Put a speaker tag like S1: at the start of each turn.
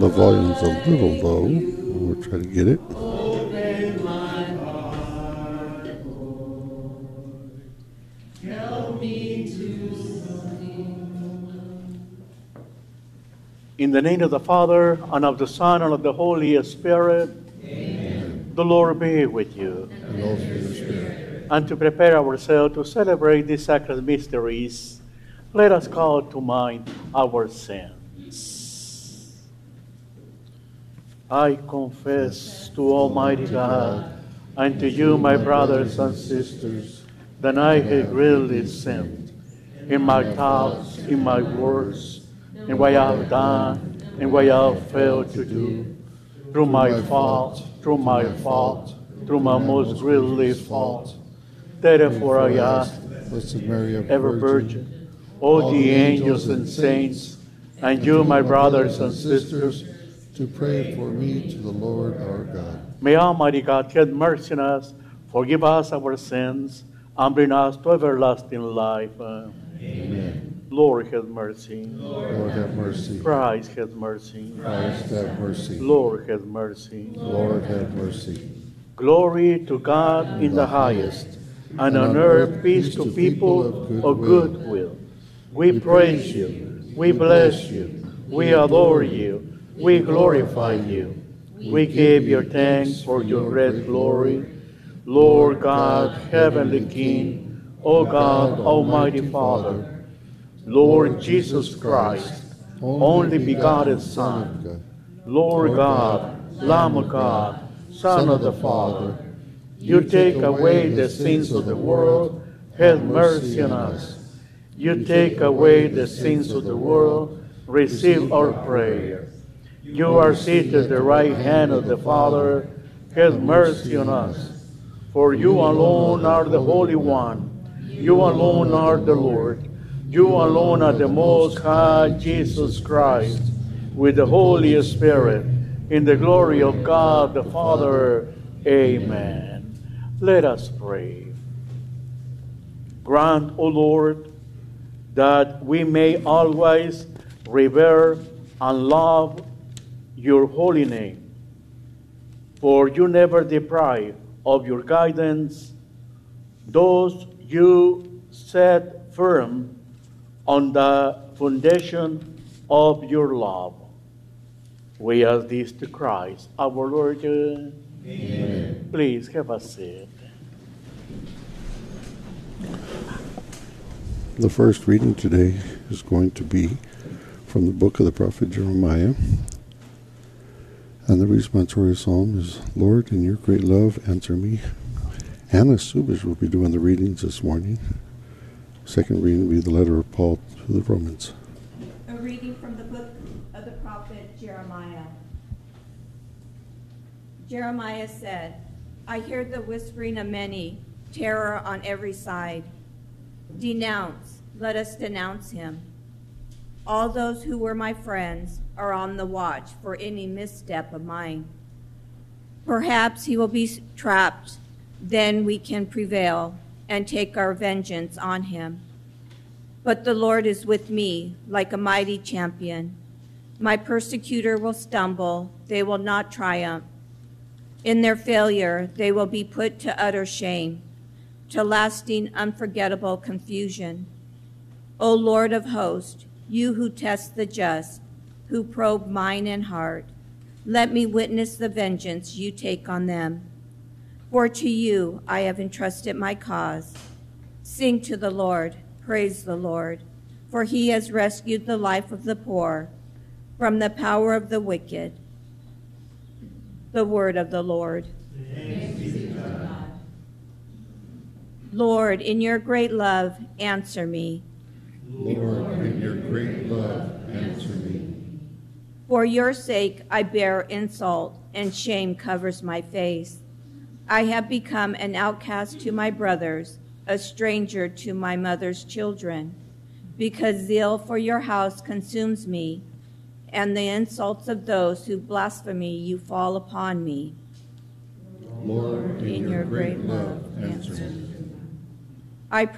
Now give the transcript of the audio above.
S1: The volume's a little low. We'll try to get it.
S2: In the name of the Father, and of the Son, and of the Holy Spirit,
S3: Amen.
S2: The Lord be with you.
S3: And also with your spirit.
S2: And to prepare ourselves to celebrate these sacred mysteries, let us call to mind our sins. I confess to Almighty God and to you, my brothers and sisters, that I have really sinned in my thoughts, in my words, in what I have done, and what I have failed to do, through my fault, through my most grievous fault. Therefore I ask,
S3: Blessed Mary,
S2: ever Virgin, all the angels and saints, and you, my brothers and sisters,
S3: to pray for me to the Lord our God.
S2: may Almighty God have mercy on us, forgive us our sins, and bring us to everlasting life.
S3: Amen.
S2: Lord, have mercy.
S3: Lord, have mercy.
S2: Christ, have mercy.
S3: Christ, have mercy.
S2: Lord, have mercy.
S3: Lord, have mercy.
S2: Glory to God in the highest, and on earth peace to people of good will. We praise you, we bless you, we adore you, we glorify you. We give you thanks for your great glory. Lord God, heavenly King, O God, Almighty Father, Lord Jesus Christ, only begotten Son, Lord God, Lamb of God, Son of the Father, you take away the sins of the world, have mercy on us. You take away the sins of the world, receive our prayer. You are seated at the right hand of the Father, have mercy on us. For you alone are the Holy One, you alone are the Lord, you alone are the Most High Jesus Christ, with the Holy Spirit, in the glory of God the Father. Amen. Let us pray. Grant, O Lord, that we may always revere and love your holy name, for you never deprive of your guidance those you set firm on the foundation of your love. We ask this to Christ, our Lord.
S3: Amen.
S2: Please have a seat.
S1: The first reading today is going to be from the book of the prophet Jeremiah. And the responsorial psalm is, Lord, in your great love, answer me. Anna Subish will be doing the readings this morning. Second reading will be the letter of Paul to the Romans.
S4: A reading from the book of the prophet Jeremiah. Jeremiah said, I hear the whispering of many, terror on every side. Denounce, let us denounce him. All those who were my friends are on the watch for any misstep of mine. Perhaps he will be trapped, then we can prevail and take our vengeance on him. But the Lord is with me like a mighty champion. My persecutor will stumble, they will not triumph. In their failure, they will be put to utter shame, to lasting, unforgettable confusion. O Lord of hosts, you who test the just, who probe mind and heart, let me witness the vengeance you take on them. For to you I have entrusted my cause. Sing to the Lord, praise the Lord, for he has rescued the life of the poor from the power of the wicked. The word of the Lord. Thanks be to God. Lord, in your great love, answer me.
S3: Lord, in your great love, answer me.
S4: For your sake I bear insult, and shame covers my face. I have become an outcast to my brothers, a stranger to my mother's children, because zeal for your house consumes me, and the insults of those who blaspheme you fall upon me.
S3: Lord, in your great love, answer me.
S4: I